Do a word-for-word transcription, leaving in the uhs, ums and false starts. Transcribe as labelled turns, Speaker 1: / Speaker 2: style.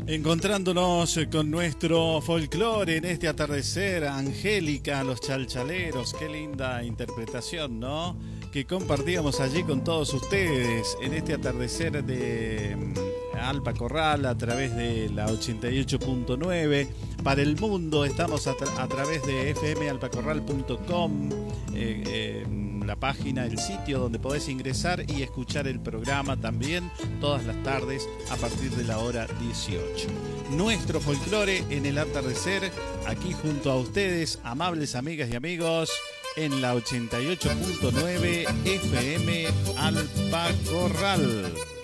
Speaker 1: Encontrándonos con nuestro folclore en este atardecer, Angélica, los chalchaleros, qué linda interpretación, ¿no? Que compartíamos allí con todos ustedes en este atardecer de Alpa Corral a través de la ochenta y ocho punto nueve. Para el mundo estamos a, tra a través de f m alpacorral punto com, eh, eh, la página, el sitio donde podés ingresar y escuchar el programa también todas las tardes a partir de la hora dieciocho. Nuestro folclore en el atardecer, aquí junto a ustedes, amables amigas y amigos, en la ochenta y ocho punto nueve F M Alpa Corral.